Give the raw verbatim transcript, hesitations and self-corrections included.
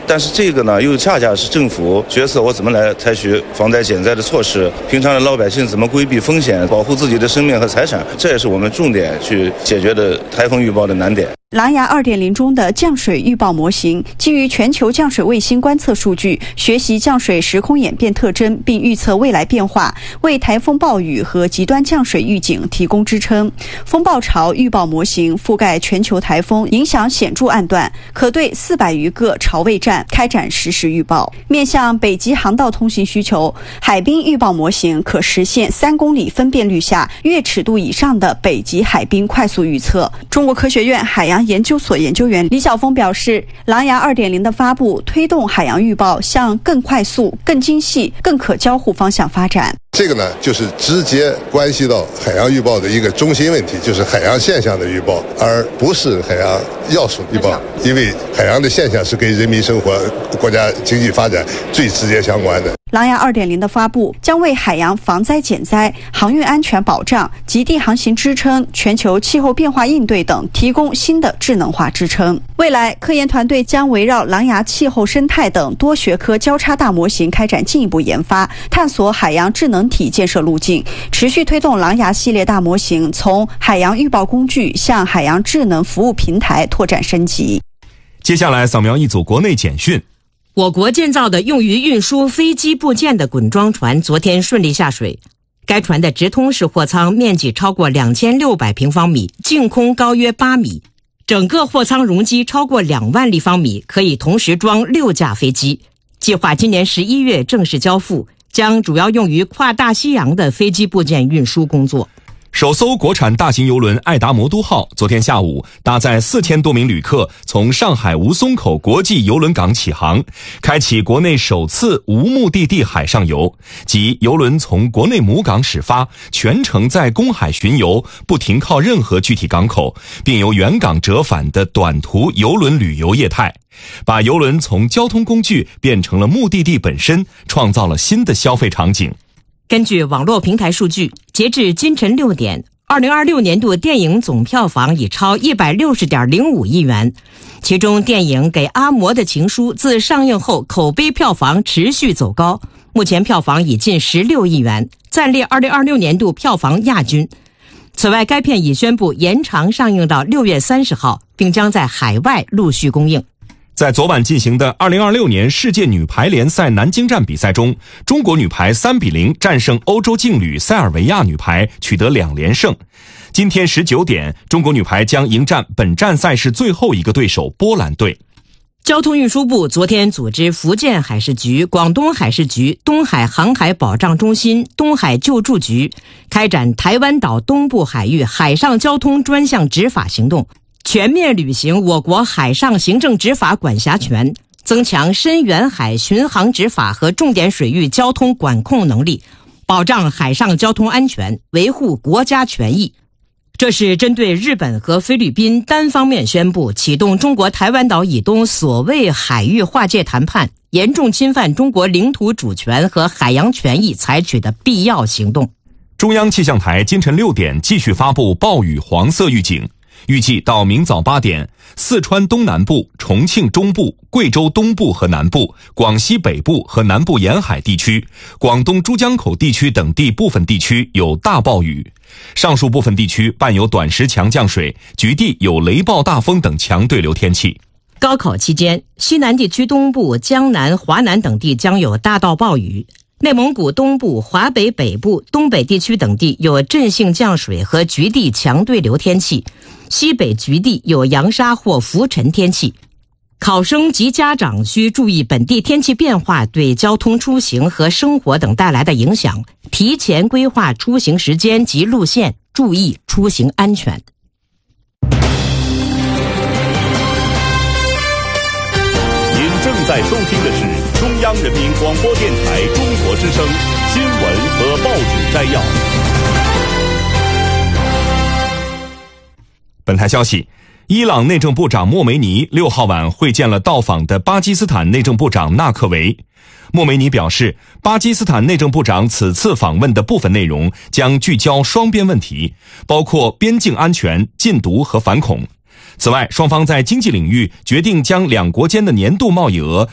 但是这个呢，又恰恰是政府角色，我怎么来采取防灾减灾的措施，平常的老百姓怎么规避风险，保护自己的生命和财产，这也是我们重点去解决的台风预报的难点。 狼牙 二点零 中的降水预报模型基于全球降水卫星观测数据，学习降水时空演变特征，并预测未来变化，为台风暴雨和极端降水预警提供支撑。风暴潮预报模型覆盖全球台风影响显著案段，可对四百余个潮位站开展实时预报。面向北极航道通行需求，海冰预报模型可实现三公里分辨率下月尺度以上的北极海冰快速预测。中国科学院海洋研究所研究员李晓峰表示，狼牙 二点零 的发布推动海洋预报向更快速、更精细、更可交互方向发展。 这个呢，就是直接关系到海洋预报的一个中心问题，就是海洋现象的预报，而不是海洋要素预报。因为海洋的现象是跟人民生活、国家经济发展最直接相关的。 狼牙 二点零 的发布将为海洋防灾减灾、航运安全保障、极地航行支撑、全球气候变化应对等提供新的智能化支撑。未来，科研团队将围绕狼牙气候生态等多学科交叉大模型开展进一步研发，探索海洋智能体建设路径，持续推动狼牙系列大模型从海洋预报工具向海洋智能服务平台拓展升级。 接下来扫描一组国内简讯。 我国建造的用于运输飞机部件的滚装船昨天顺利下水。该船的直通式货舱面积超过两千六百平方米，净空高约八米，整个货舱容积超过两万立方米，可以同时装六架飞机。计划今年十一月正式交付，将主要用于跨大西洋的飞机部件运输工作。 首艘国产大型邮轮爱达魔都号昨天下午搭载四千多名旅客从上海吴淞口国际邮轮港起航，开启国内首次无目的地海上游，即邮轮从国内母港始发，全程在公海巡游，不停靠任何具体港口，并由原港折返的短途邮轮旅游业态，把邮轮从交通工具变成了目的地本身，创造了新的消费场景。 根据网络平台数据，截至今晨六点，二零二六年度电影总票房已超 一百六十点零五亿元，其中电影《给阿嬷的情书》自上映后口碑票房持续走高，目前票房已近十六亿元，暂列二零二六年度票房亚军。此外，该片已宣布延长上映到六月三十号，并将在海外陆续公映。 在昨晚进行的二零二六年世界女排联赛南京站比赛中，中国女排三比零战胜欧洲劲旅塞尔维亚女排，取得两连胜。今天十九点，中国女排将迎战本站赛事最后一个对手波兰队。 交通运输部昨天组织福建海事局、广东海事局、东海航海保障中心、东海救助局开展台湾岛东部海域海上交通专项执法行动，全面履行我国海上行政执法管辖权，增强深远海巡航执法和重点水域交通管控能力，保障海上交通安全，维护国家权益。这是针对日本和菲律宾单方面宣布启动中国台湾岛以东所谓海域划界谈判，严重侵犯中国领土主权和海洋权益采取的必要行动。 中央气象台今晨六点继续发布暴雨黄色预警，预计到明早八点，四川东南部、重庆中部、贵州东部和南部、广西北部和南部沿海地区、广东珠江口地区等地部分地区有大暴雨，上述部分地区伴有短时强降水，局地有雷暴大风等强对流天气。 高考期间，西南地区东部、江南、华南等地将有大到暴雨，内蒙古东部、华北北部、东北地区等地有阵性降水和局地强对流天气，西北局地有扬沙或浮尘天气。考生及家长需注意本地天气变化对交通出行和生活等带来的影响，提前规划出行时间及路线，注意出行安全。 您正在收听的是中央人民广播电台中国之声新闻和报纸摘要。 本台消息，伊朗内政部长莫梅尼六号晚会见了到访的巴基斯坦内政部长纳克维。莫梅尼表示，巴基斯坦内政部长此次访问的部分内容将聚焦双边问题，包括边境安全、禁毒和反恐。此外，双方在经济领域决定将两国间的年度贸易额